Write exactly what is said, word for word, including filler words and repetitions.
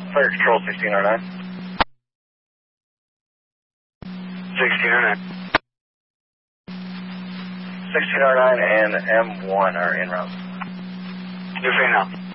Fire Control sixteen oh nine. sixteen oh nine. sixteen oh nine and M one are en route. New Fane now.